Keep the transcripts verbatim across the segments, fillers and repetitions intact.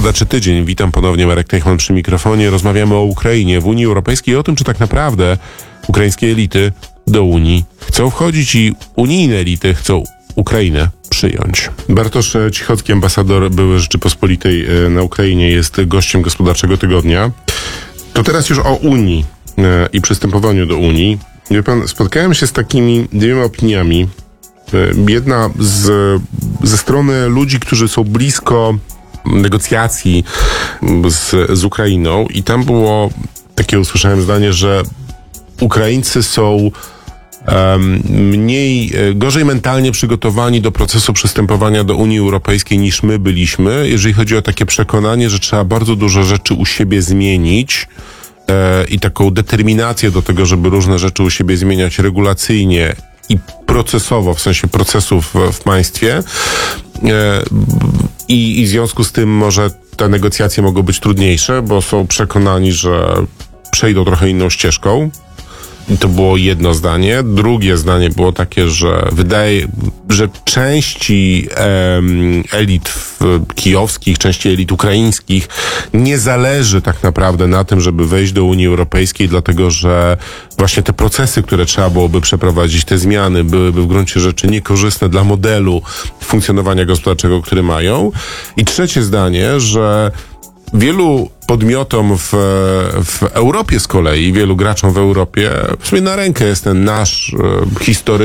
Gospodarczy Tydzień. Witam ponownie, Marek Teichmann przy mikrofonie. Rozmawiamy o Ukrainie w Unii Europejskiej i o tym, czy tak naprawdę ukraińskie elity do Unii chcą wchodzić i unijne elity chcą Ukrainę przyjąć. Bartosz Cichocki, ambasador były Rzeczypospolitej na Ukrainie, jest gościem Gospodarczego Tygodnia. To teraz już o Unii i przystępowaniu do Unii. Wie pan, spotkałem się z takimi dwiema opiniami. Jedna z, ze strony ludzi, którzy są blisko negocjacji z, z Ukrainą i tam było takie, usłyszałem zdanie, że Ukraińcy są um, mniej, gorzej mentalnie przygotowani do procesu przystępowania do Unii Europejskiej niż my byliśmy, jeżeli chodzi o takie przekonanie, że trzeba bardzo dużo rzeczy u siebie zmienić e, i taką determinację do tego, żeby różne rzeczy u siebie zmieniać regulacyjnie i procesowo, w sensie procesów w, w państwie. E, i, I w związku z tym może te negocjacje mogą być trudniejsze, bo są przekonani, że przejdą trochę inną ścieżką. I to było jedno zdanie. Drugie zdanie było takie, że wydaje, że części em, elit kijowskich, części elit ukraińskich nie zależy tak naprawdę na tym, żeby wejść do Unii Europejskiej, dlatego że właśnie te procesy, które trzeba byłoby przeprowadzić, te zmiany byłyby w gruncie rzeczy niekorzystne dla modelu funkcjonowania gospodarczego, który mają. I trzecie zdanie, że wielu podmiotom w, w Europie z kolei, wielu graczom w Europie, w sumie na rękę jest ten nasz e,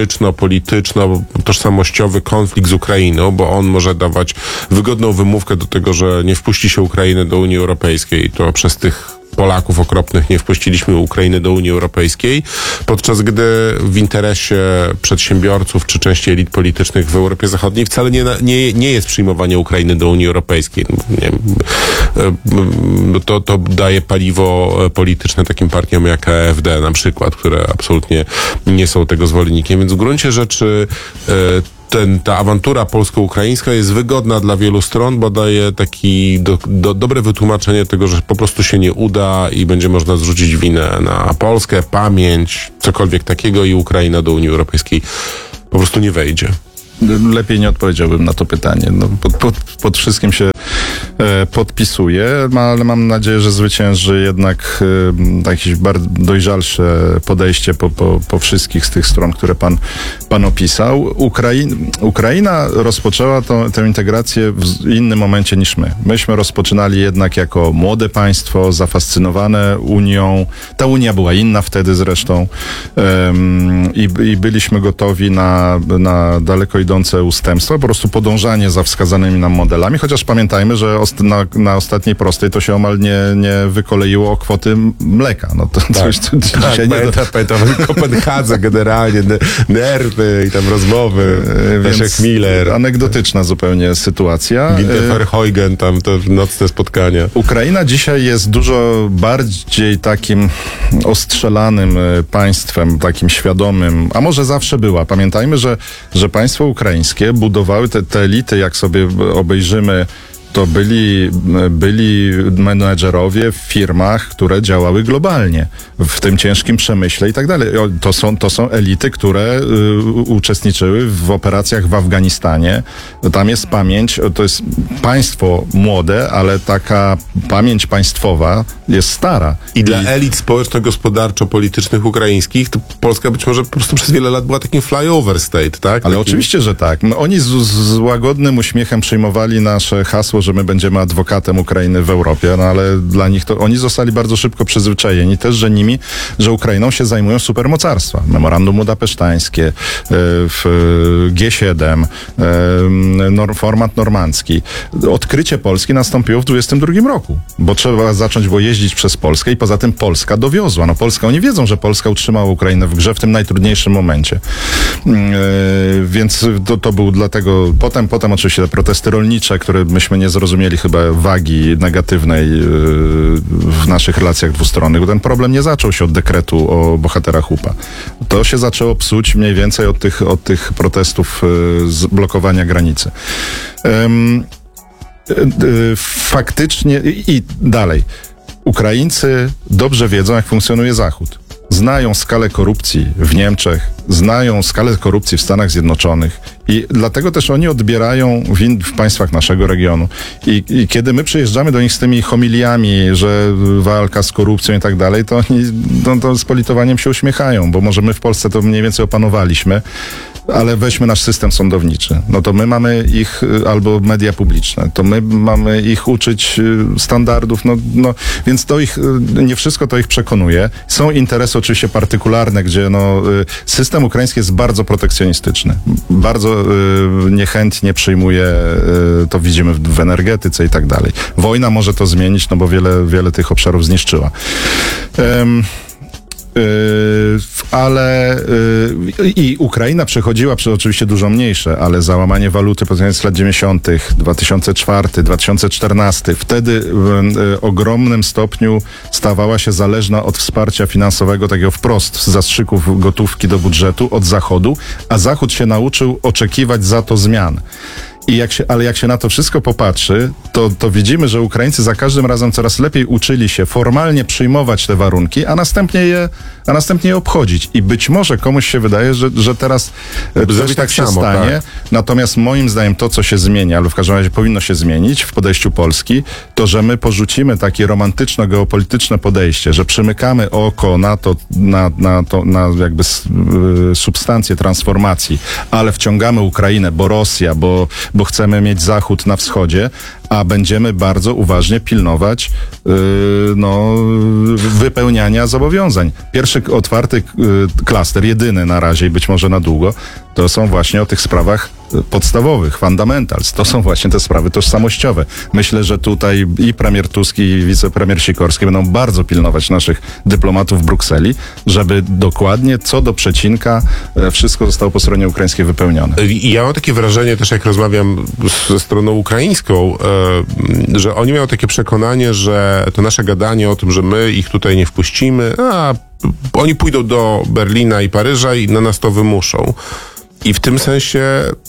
historyczno-polityczno-tożsamościowy konflikt z Ukrainą, bo on może dawać wygodną wymówkę do tego, że nie wpuści się Ukrainy do Unii Europejskiej. To przez tych Polaków okropnych nie wpuściliśmy Ukrainy do Unii Europejskiej, podczas gdy w interesie przedsiębiorców czy części elit politycznych w Europie Zachodniej wcale nie, nie, nie jest przyjmowanie Ukrainy do Unii Europejskiej. Nie wiem, to, to daje paliwo polityczne takim partiom jak A F D na przykład, które absolutnie nie są tego zwolennikiem, więc w gruncie rzeczy Ten, ta awantura polsko-ukraińska jest wygodna dla wielu stron, bo daje taki do, do, dobre wytłumaczenie tego, że po prostu się nie uda i będzie można zrzucić winę na Polskę, pamięć, cokolwiek takiego i Ukraina do Unii Europejskiej po prostu nie wejdzie. Lepiej nie odpowiedziałbym na to pytanie. No, pod, pod, pod wszystkim się e, podpisuję, ale mam nadzieję, że zwycięży jednak e, jakieś bardzo dojrzalsze podejście po, po, po wszystkich z tych stron, które pan, pan opisał. Ukrain, Ukraina rozpoczęła tą, tę integrację w innym momencie niż my. Myśmy rozpoczynali jednak jako młode państwo, zafascynowane Unią. Ta Unia była inna wtedy zresztą e, i, i byliśmy gotowi na, na daleko idące ustępstwa, po prostu podążanie za wskazanymi nam modelami, chociaż pamiętajmy, że ost- na, na ostatniej prostej to się omal nie, nie wykoleiło o kwoty mleka. No to tak, coś, co tak, dzisiaj nie... Pamiętam, pamiętam w Kopenhadze generalnie, nerwy i tam rozmowy, Leszek Miller. Anegdotyczna zupełnie sytuacja. Günther Verheugen, tam te nocne spotkania. Ukraina dzisiaj jest dużo bardziej takim ostrzelanym państwem, takim świadomym, a może zawsze była. Pamiętajmy, że, że państwo ukraińskie budowały te, te elity, jak sobie obejrzymy, to byli, byli menedżerowie w firmach, które działały globalnie, w tym ciężkim przemyśle i tak dalej. To są, to są elity, które y, uczestniczyły w operacjach w Afganistanie. Tam jest pamięć, to jest państwo młode, ale taka pamięć państwowa jest stara. I, I dla elit społeczno-gospodarczo-politycznych ukraińskich to Polska być może po prostu przez wiele lat była takim flyover state, tak? Ale takim... oczywiście, że tak. Oni z, z łagodnym uśmiechem przyjmowali nasze hasło, że my będziemy adwokatem Ukrainy w Europie, no ale dla nich to oni zostali bardzo szybko przyzwyczajeni też, że nimi, że Ukrainą się zajmują supermocarstwa. Memorandum budapesztańskie, G siedem, format normandzki. Odkrycie Polski nastąpiło w dwudziestym drugim roku, bo trzeba zacząć było jeździć przez Polskę i poza tym Polska dowiozła. No Polska, oni wiedzą, że Polska utrzymała Ukrainę w grze w tym najtrudniejszym momencie. Więc to, to był dlatego, potem, potem oczywiście te protesty rolnicze, które myśmy nie zrozumieli chyba wagi negatywnej w naszych relacjach dwustronnych, bo ten problem nie zaczął się od dekretu o bohaterach U P A. To się zaczęło psuć mniej więcej od tych, od tych protestów z blokowania granicy. Um, faktycznie i dalej. Ukraińcy dobrze wiedzą, jak funkcjonuje Zachód. Znają skalę korupcji w Niemczech, znają skalę korupcji w Stanach Zjednoczonych I dlatego też oni odbierają win w państwach naszego regionu. I, I kiedy my przyjeżdżamy do nich z tymi homiliami, że walka z korupcją i tak dalej, to oni no, to z politowaniem się uśmiechają, bo może my w Polsce to mniej więcej opanowaliśmy, ale weźmy nasz system sądowniczy. No to my mamy ich, albo media publiczne, to my mamy ich uczyć standardów, no, no więc to ich, nie wszystko to ich przekonuje. Są interesy oczywiście partykularne, gdzie no, system ukraiński jest bardzo protekcjonistyczny. Bardzo y, niechętnie przyjmuje, y, to widzimy w, w energetyce i tak dalej. Wojna może to zmienić, no bo wiele, wiele tych obszarów zniszczyła. Um, Yy, ale yy, i Ukraina przechodziła przez oczywiście dużo mniejsze, ale załamanie waluty pod koniec lat dziewięćdziesiątych, dwa tysiące czwarty, dwa tysiące czternasty, wtedy w yy, ogromnym stopniu stawała się zależna od wsparcia finansowego, takiego wprost z zastrzyków gotówki do budżetu od Zachodu, a Zachód się nauczył oczekiwać za to zmian. I jak się, ale jak się na to wszystko popatrzy, to, to widzimy, że Ukraińcy za każdym razem coraz lepiej uczyli się formalnie przyjmować te warunki, a następnie je, a następnie je obchodzić. I być może komuś się wydaje, że, że teraz coś tak się samo, stanie. tak. Natomiast moim zdaniem to, co się zmieni, albo w każdym razie powinno się zmienić w podejściu Polski, to, że my porzucimy takie romantyczno-geopolityczne podejście, że przymykamy oko na to, na, na, to, na jakby substancję transformacji, ale wciągamy Ukrainę, bo Rosja, bo bo chcemy mieć Zachód na wschodzie, a będziemy bardzo uważnie pilnować yy, no, wypełniania zobowiązań. Pierwszy otwarty yy, klaster, jedyny na razie i być może na długo, to są właśnie o tych sprawach podstawowych, fundamentals. To są właśnie te sprawy tożsamościowe. Myślę, że tutaj i premier Tusk, i wicepremier Sikorski będą bardzo pilnować naszych dyplomatów w Brukseli, żeby dokładnie co do przecinka wszystko zostało po stronie ukraińskiej wypełnione. I ja mam takie wrażenie też, jak rozmawiam ze stroną ukraińską, że oni mają takie przekonanie, że to nasze gadanie o tym, że my ich tutaj nie wpuścimy, a oni pójdą do Berlina i Paryża i na nas to wymuszą. I w tym sensie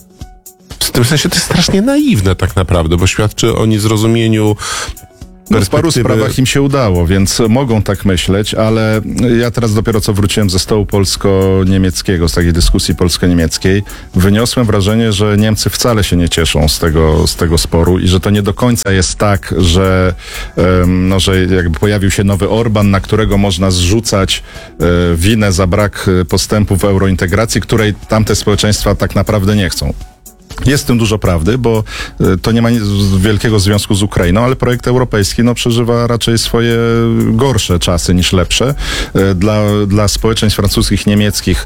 w tym sensie to jest strasznie naiwne tak naprawdę, bo świadczy o niezrozumieniu No w paru sprawach im się udało, więc mogą tak myśleć, ale ja teraz dopiero co wróciłem ze stołu polsko-niemieckiego, z takiej dyskusji polsko-niemieckiej, wyniosłem wrażenie, że Niemcy wcale się nie cieszą z tego, z tego sporu i że to nie do końca jest tak, że, um, no, że jakby pojawił się nowy Orban, na którego można zrzucać e, winę za brak postępu w eurointegracji, której tamte społeczeństwa tak naprawdę nie chcą. Jest w tym dużo prawdy, bo to nie ma wielkiego związku z Ukrainą, ale projekt europejski no, przeżywa raczej swoje gorsze czasy niż lepsze. Dla, dla społeczeństw francuskich, niemieckich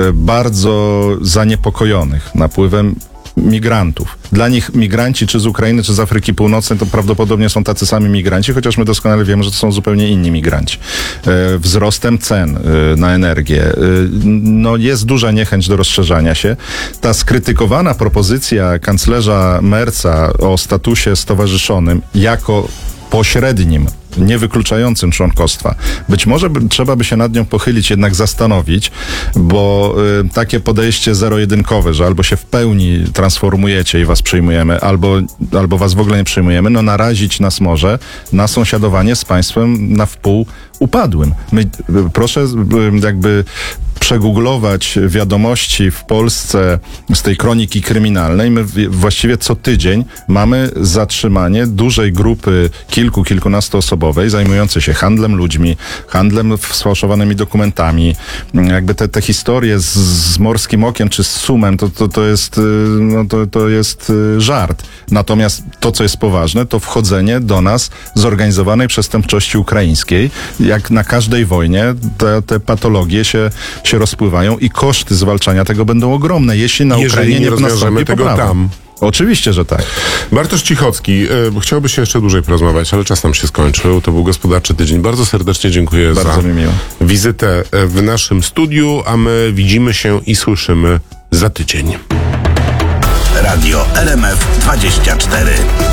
bardzo zaniepokojonych napływem migrantów. Dla nich migranci czy z Ukrainy, czy z Afryki Północnej to prawdopodobnie są tacy sami migranci, chociaż my doskonale wiemy, że to są zupełnie inni migranci. E, wzrostem cen e, na energię. E, no jest duża niechęć do rozszerzania się. Ta skrytykowana propozycja kanclerza Merza o statusie stowarzyszonym jako pośrednim, niewykluczającym członkostwa. Być może by, trzeba by się nad nią pochylić, jednak zastanowić, bo y, takie podejście zero-jedynkowe, że albo się w pełni transformujecie i was przyjmujemy, albo, albo was w ogóle nie przyjmujemy, no narazić nas może na sąsiadowanie z państwem na wpół upadłym. My, y, proszę y, jakby przegooglować wiadomości w Polsce z tej kroniki kryminalnej. My właściwie co tydzień mamy zatrzymanie dużej grupy kilku, kilkunastu osobowej zajmującej się handlem ludźmi, handlem sfałszowanymi dokumentami. Jakby te, te historie z, z Morskim Okiem czy z Sumem, to, to, to, jest, no to, to jest żart. Natomiast to, co jest poważne, to wchodzenie do nas zorganizowanej przestępczości ukraińskiej. Jak na każdej wojnie te, te patologie się, się rozpływają i koszty zwalczania tego będą ogromne, jeśli na Jeżeli Ukrainie nie nie nastąpi tego poprawa. tam. Oczywiście, że tak. Bartosz Cichocki, y, chciałby się jeszcze dłużej porozmawiać, ale czas nam się skończył. To był Gospodarczy Tydzień. Bardzo serdecznie dziękuję Bardzo za mi miło. wizytę w naszym studiu, a my widzimy się i słyszymy za tydzień. Radio R M F dwadzieścia cztery.